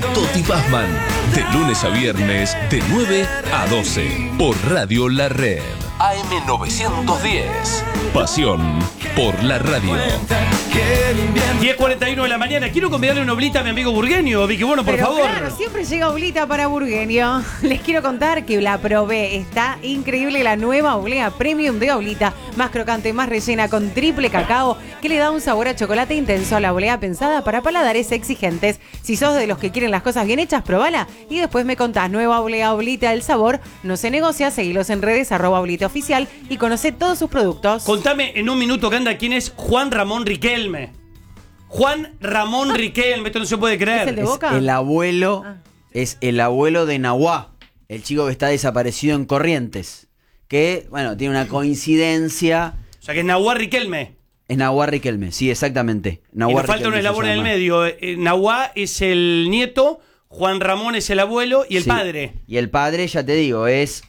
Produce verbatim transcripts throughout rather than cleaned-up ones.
Toti Pazman, de lunes a viernes, de nueve a doce, por Radio La Red. A M novecientos diez. Pasión por la radio. diez cuarenta y uno de la mañana. Quiero convidarle una oblita a mi amigo Burgueño. Vicky, bueno, por Pero favor. Claro, siempre llega oblita para Burgueño. Les quiero contar que la probé. Está increíble la nueva oblea premium de Oblita. Más crocante, más rellena, con triple cacao, que le da un sabor a chocolate intenso a la oblea pensada para paladares exigentes. Si sos de los que quieren las cosas bien hechas, probala y después me contás. Nueva oblea Oblita, el sabor no se negocia. Seguilos en redes, arroba Oblita Oficial, y conoce todos sus productos. Contame en un minuto, Canda, quién es Juan Ramón Riquelme. Juan Ramón Riquelme, esto no se puede creer. ¿Es el de Es Boca? el abuelo, Ah. es el abuelo de Nahuá, el chico que está desaparecido en Corrientes. Que, bueno, tiene una coincidencia. O sea, que es Nahuá Riquelme. Es Nahuá Riquelme, sí, exactamente. Y Nahuá nos falta un Riquelme se eslabón en el llama. medio. Eh, Nahuá es el nieto, Juan Ramón es el abuelo y el Sí. padre. Y el padre, ya te digo, es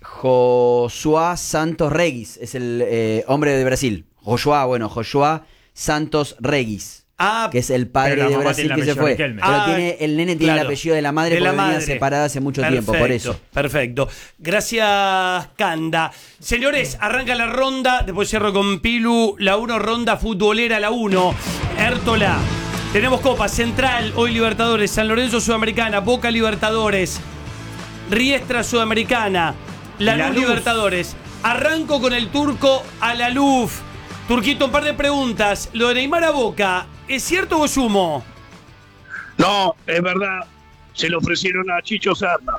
Josuá Santos Reguis, es el eh, hombre de Brasil. Josuá, bueno, Josuá Santos Reguis. Ah, Que es el padre Pero la de mamá Brasil tiene el que se apellido fue. Riquelme. Pero Ah, tiene, el nene tiene claro. el apellido de la madre De la porque venían madre. separadas hace mucho tiempo, por eso. Perfecto. Gracias, Canda. Señores, arranca la ronda. Después cierro con Pilu. La uno, ronda futbolera, la uno. Hértola. Tenemos Copa Central, hoy Libertadores, San Lorenzo Sudamericana, Boca Libertadores, Riestra Sudamericana, La Luz Libertadores. Arranco con el turco a la luz. Turquito, un par de preguntas. Lo de Neymar a Boca, ¿es cierto o es humo? No, es verdad. Se lo ofrecieron a Chicho Serna.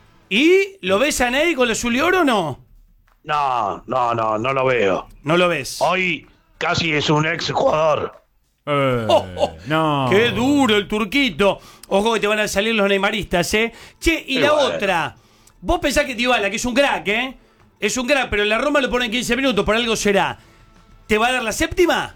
¿Y lo ves a Ney con la Zulior o no? No, no, no, no lo veo. No lo ves. Hoy casi es un ex jugador. Eh, Oh, oh, no. ¡Qué duro el turquito! Ojo que te van a salir los neymaristas, ¿eh? Che, y Qué la bueno. otra. Vos pensás que Dybala, que es un crack, ¿eh? Es un crack, pero en la Roma lo ponen quince minutos, por algo será. ¿Te va a dar la séptima?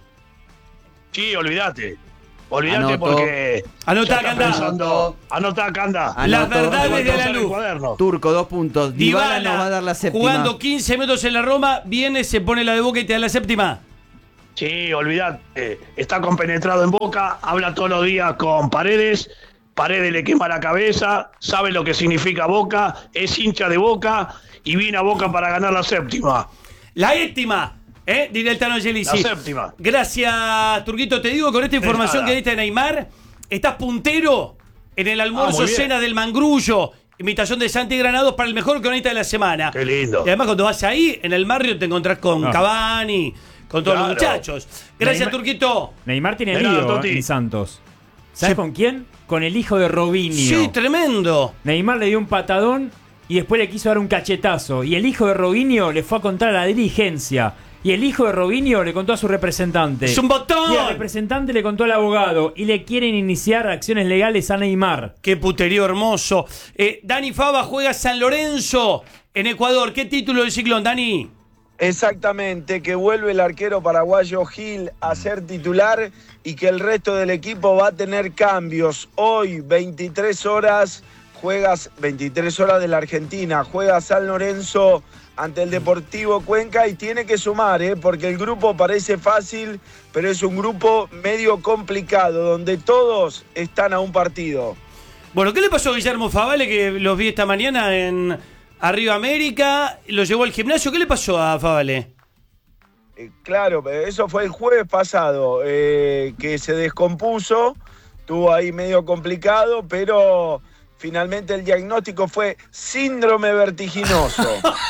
Sí, olvídate. Olvídate Anoto. porque... Anotá, ya está Canda. pensando- Anotá, Canda. Anoto. Las verdades de la Pasar el luz. cuaderno. Turco, dos puntos. Dybala Dybala, nos va a dar la séptima. jugando quince minutos en la Roma, viene, se pone la de Boca y te da la séptima. Sí, olvídate. Está compenetrado en Boca, habla todos los días con Paredes. Paredes le quema la cabeza, sabe lo que significa Boca, es hincha de Boca y viene a Boca para ganar la séptima. La séptima, ¿eh? Diría el Tano Angelici. La séptima. Gracias, Turquito. Te digo, con esta información nada. que diste de Neymar, estás puntero en el almuerzo Ah, muy bien. cena del Mangrullo. Invitación de Santi Granados para el mejor cronista de la semana. Qué lindo. Y además, cuando vas ahí, en el barrio, te encontrás con Ah. Cavani, con todos los Claro. muchachos. Gracias, Neymar- Turquito. Neymar tiene De nada, lío Toti. en Santos. ¿Sabes Sí. con quién? Con el hijo de Robinho. Sí, tremendo. Neymar le dio un patadón y después le quiso dar un cachetazo. Y el hijo de Robinho le fue a contar a la dirigencia. Y el hijo de Robinho le contó a su representante. ¡Es un botón! Y el representante le contó al abogado. Y le quieren iniciar acciones legales a Neymar. Qué puterío hermoso. Eh, Dani Fava juega San Lorenzo en Ecuador. ¿Qué título del ciclón, Dani? Exactamente, que vuelve el arquero paraguayo Gil a ser titular y que el resto del equipo va a tener cambios. Hoy, veintitrés horas, juegas veintitrés horas de la Argentina, juega San Lorenzo ante el Deportivo Cuenca y tiene que sumar, ¿eh? Porque el grupo parece fácil, pero es un grupo medio complicado, donde todos están a un partido. Bueno, ¿qué le pasó a Guillermo Favale, que los vi esta mañana en Arriba América? Lo llevó al gimnasio. ¿Qué le pasó a Favale? Eh, claro, eso fue el jueves pasado, eh, que se descompuso, estuvo ahí medio complicado, pero finalmente el diagnóstico fue síndrome vertiginoso.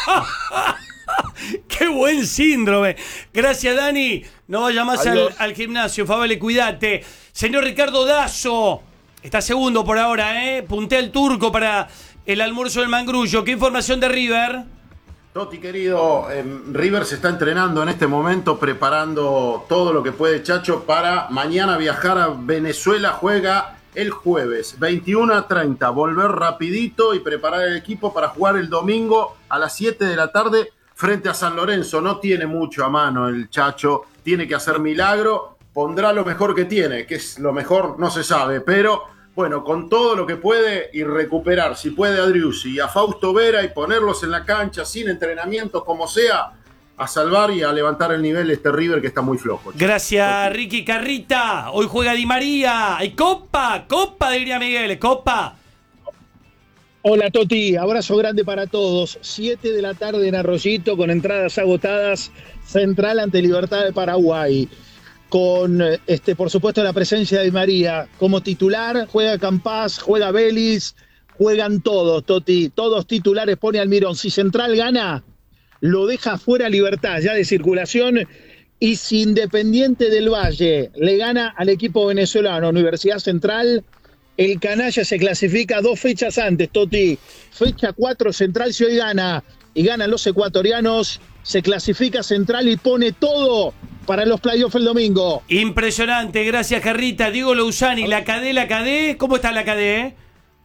¡Qué buen síndrome! Gracias, Dani. No vaya más al, Adiós. al gimnasio, Favale, cuídate. Señor Ricardo Dazo, está segundo por ahora, ¿eh? Puntea el turco para el almuerzo del Mangrullo. ¿Qué información de River? Toti, querido, eh, River se está entrenando en este momento, preparando todo lo que puede, Chacho, para mañana viajar a Venezuela. Juega el jueves, veintiuno a treinta, volver rapidito y preparar el equipo para jugar el domingo a las siete de la tarde frente a San Lorenzo. No tiene mucho a mano el Chacho, tiene que hacer milagro, pondrá lo mejor que tiene, que es lo mejor, no se sabe, pero bueno, con todo lo que puede y recuperar, si puede, a Driussi y a Fausto Vera y ponerlos en la cancha sin entrenamiento, como sea, a salvar y a levantar el nivel de este River que está muy flojo. Chico. Gracias, Ricky Carrita. Hoy juega Di María. Hay copa, copa, diría Miguel. Copa. Hola Toti, abrazo grande para todos. siete de la tarde en Arroyito con entradas agotadas, Central ante Libertad de Paraguay. Con, este, por supuesto, la presencia de María como titular, juega Campás, juega Vélez, juegan todos, Toti, todos titulares pone Almirón. Si Central gana, lo deja fuera Libertad ya de circulación, y si Independiente del Valle le gana al equipo venezolano Universidad Central, el canalla se clasifica dos fechas antes, Toti. Fecha cuatro, Central, si hoy gana y ganan los ecuatorianos, se clasifica Central y pone todo para los playoffs el domingo. Impresionante, gracias Carrita. Diego Lousani, la Cadé, la Cadé. ¿Cómo está la Cadé?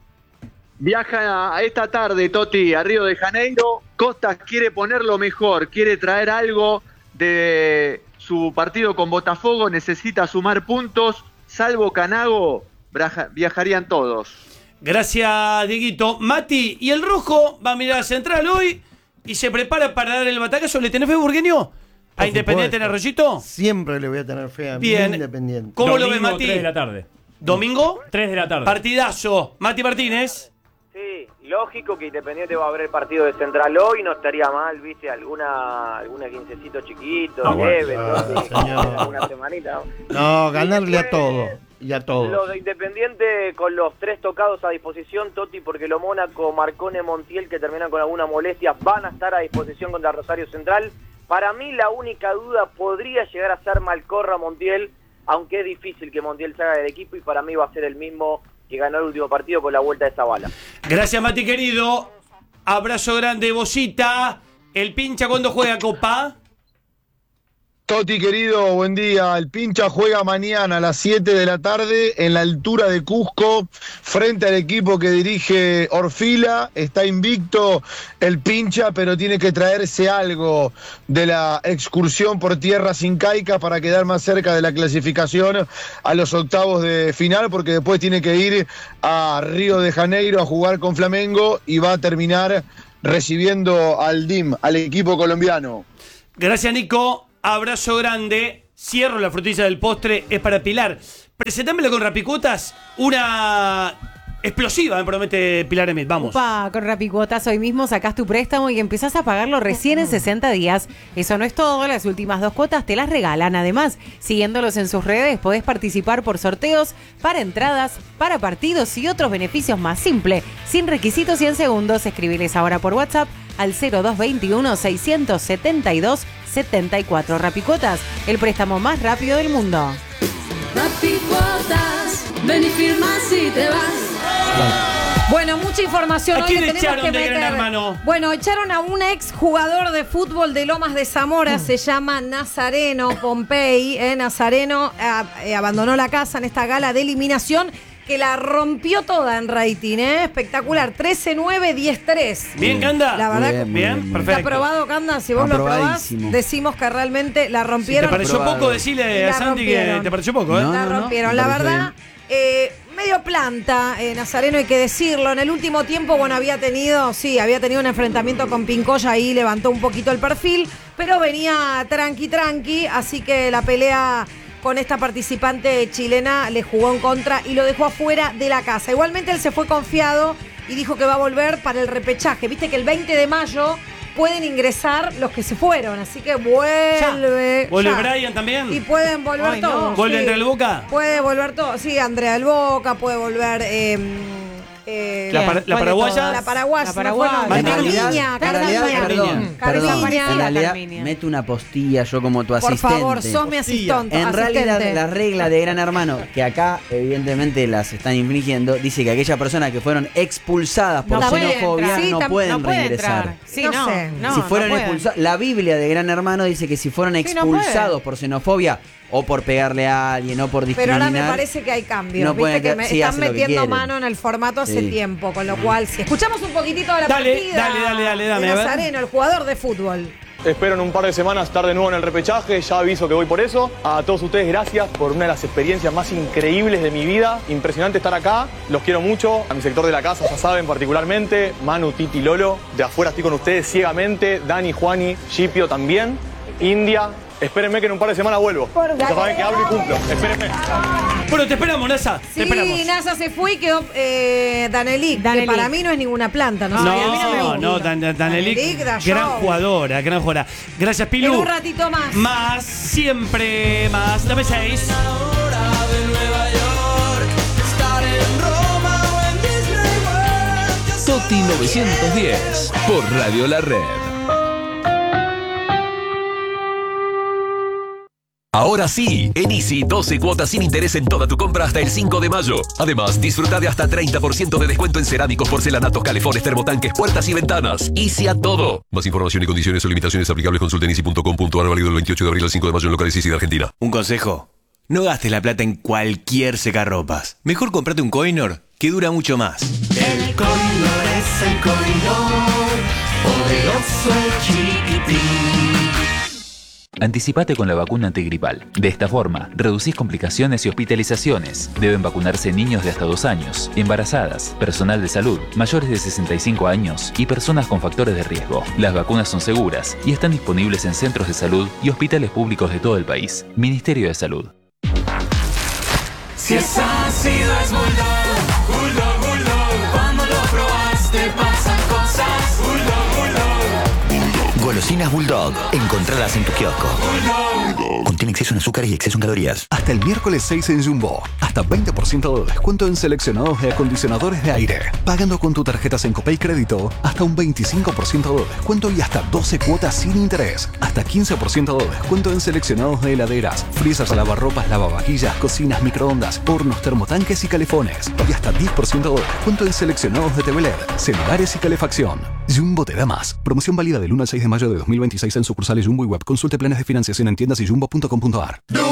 Viaja a esta tarde, Toti, a Río de Janeiro. Costas quiere ponerlo mejor, quiere traer algo de su partido con Botafogo, necesita sumar puntos. Salvo Canago, viajarían todos. Gracias, Dieguito. Mati, ¿y el rojo va a mirar a Central hoy y se prepara para dar el batacazo? ¿Le tenés fe, Burgueño? ¿A Independiente en Arroyito? Siempre le voy a tener fe a Bien. mi Independiente. ¿Cómo Domingo, lo ves, Mati? tres de la tarde. ¿Domingo? tres de la tarde. Partidazo. Mati Martínez. Sí, lógico que Independiente va a ver el partido de Central hoy, no estaría mal, viste, alguna alguna quincecito chiquito, Ah, bueno. leve, Ah, entonces, señor. alguna semanita. No, ganarle a después, todo y a todos. Lo de Independiente con los tres tocados a disposición, Toti, porque lo Mónaco, Marcone, Montiel, que terminan con alguna molestia, van a estar a disposición contra Rosario Central. Para mí la única duda podría llegar a ser Malcorra Montiel, aunque es difícil que Montiel salga del equipo, y para mí va a ser el mismo que ganó el último partido con la vuelta de Zavala. Gracias, Mati, querido. Abrazo grande, Bocita. El pincha, ¿cuándo juega Copa? Toti, querido, buen día. El pincha juega mañana a las siete de la tarde en la altura de Cusco, frente al equipo que dirige Orfila. Está invicto el pincha, pero tiene que traerse algo de la excursión por tierras incaicas para quedar más cerca de la clasificación a los octavos de final, porque después tiene que ir a Río de Janeiro a jugar con Flamengo y va a terminar recibiendo al D I M, al equipo colombiano. Gracias, Nico. Abrazo grande. Cierro la frutilla del postre. Es para Pilar. Presentámelo con Rapicuotas. Una explosiva, me promete Pilar Emil. Vamos. Upa, con Rapicuotas hoy mismo sacás tu préstamo y empezás a pagarlo recién en sesenta días. Eso no es todo, las últimas dos cuotas te las regalan. Además, siguiéndolos en sus redes, podés participar por sorteos, para entradas, para partidos y otros beneficios más. Simple, sin requisitos y en segundos. Escribiles ahora por WhatsApp al cero dos veintiuno, seiscientos setenta y dos, setenta y cuatro. Rapicuotas, el préstamo más rápido del mundo. Rapicuotas, ven y firma si te vas. Bueno, mucha información ¿A hoy quién que tenemos echaron que de meter. Gran Hermano? Bueno, echaron a un ex jugador de fútbol de Lomas de Zamora, se llama Nazareno Pompey. Eh, Nazareno eh, eh, abandonó la casa en esta gala de eliminación que la rompió toda en rating, ¿eh? Espectacular, trece nueve, diez tres. Bien, Canda. La verdad, bien, bien, bien, perfecto. Está aprobado, Canda, si vos lo probás, decimos que realmente la rompieron. Si te pareció poco, decirle a Santi que te pareció poco, ¿eh? La No, no, rompieron, no, la me parece verdad. Eh, medio planta, eh, Nazareno, hay que decirlo. En el último tiempo, bueno, había tenido, sí, había tenido un enfrentamiento con Pincoya, ahí levantó un poquito el perfil, pero venía tranqui, tranqui, así que la pelea con esta participante chilena le jugó en contra y lo dejó afuera de la casa. Igualmente él se fue confiado y dijo que va a volver para el repechaje. Viste que el veinte de mayo pueden ingresar los que se fueron, así que vuelve. Ya. ¿Vuelve ya. Brian también? Y pueden volver Ay, no. todos. ¿Vuelve sí. Andrea del Boca? Puede volver todos. Sí, Andrea del Boca, puede volver. Eh, eh, ¿La, para- la paraguaya? La paraguaya. La paraguaya. No, En realidad, Carmiña, en realidad, Carmiña. perdón, Carmiña. perdón, en realidad Carmiña. meto una postilla yo como tu Por asistente. favor, sos mi asistente. En realidad, asistente. la regla de Gran Hermano, que acá evidentemente las están infringiendo, dice que aquellas personas que fueron expulsadas por No pueden xenofobia entrar. Sí, no tam- pueden no pueden reingresar. entrar. Sí, No no, sé. no, si fueron no pueden. expulsados, la Biblia de Gran Hermano dice que si fueron Sí, no pueden. expulsados por xenofobia o por pegarle a alguien o por Pero discriminar. ahora me parece que hay cambios. No Viste pueden que quedar- me sí, están hacen lo que metiendo quieren. mano en el formato hace Sí. tiempo, con lo cual, si escuchamos un poquitito de la Dale, partida dale, dale, dale, dame, de a ver. Nazareno, el jugador de fútbol. Espero en un par de semanas estar de nuevo en el repechaje, ya aviso que voy por eso. A todos ustedes gracias por una de las experiencias más increíbles de mi vida. Impresionante estar acá, los quiero mucho. A mi sector de la casa ya saben particularmente, Manu, Titi, Lolo. De afuera estoy con ustedes ciegamente, Dani, Juani, Shipio también. India, Espérenme que en un par de semanas vuelvo. Ya saben que hablo y cumplo. Espérenme. Bueno, te esperamos, NASA. Sí, te esperamos. NASA se fue y quedó eh, Danelic, Danelic. que para mí no es ninguna planta. No, No, sé, a mí no me no, gusta. no, Dan- Dan- Danelic, Danelic da gran show. jugadora, gran jugadora. Gracias, En Pilu. un ratito más. Más, siempre más. Dame seis. Toti novecientos diez por Radio La Red. Ahora sí, en Easy, doce cuotas sin interés en toda tu compra hasta el cinco de mayo. Además, disfruta de hasta treinta por ciento de descuento en cerámicos, porcelanatos, calefones, termotanques, puertas y ventanas. Easy a todo. Más información y condiciones o limitaciones aplicables consulta en easy punto com punto a r, válido del veintiocho de abril al cinco de mayo en locales Easy de Argentina. Un consejo, no gastes la plata en cualquier secarropas. Mejor comprate un Coinor que dura mucho más. El Coinor es el Coinor, poderoso el chiquitín. Anticipate con la vacuna antigripal. De esta forma, reducís complicaciones y hospitalizaciones. Deben vacunarse niños de hasta dos años, embarazadas, personal de salud, mayores de sesenta y cinco años y personas con factores de riesgo. Las vacunas son seguras y están disponibles en centros de salud y hospitales públicos de todo el país. Ministerio de Salud. Si es ácido es Bulldog, Bulldog, Bulldog. Cuando lo probaste pasan cosas. Bulldog, Bulldog. Golosinas Bulldog. Encontralas en tu kiosco. Contiene exceso en azúcares y exceso en calorías. Hasta el miércoles seis en Jumbo. Hasta veinte por ciento de descuento en seleccionados de acondicionadores de aire. Pagando con tu tarjeta Sencopay Crédito, hasta un veinticinco por ciento de descuento y hasta doce cuotas sin interés. Hasta quince por ciento de descuento en seleccionados de heladeras, freezers, lavarropas, lavavajillas, cocinas, microondas, hornos, termotanques y calefones. Y hasta diez por ciento de descuento en seleccionados de T V L E D, celulares y calefacción. Jumbo te da más. Promoción válida del uno al seis de mayo de dos mil veintiséis en sucursales Jumbo y web. Consulte planes de financiación en tiendas y jumbo punto com punto a r.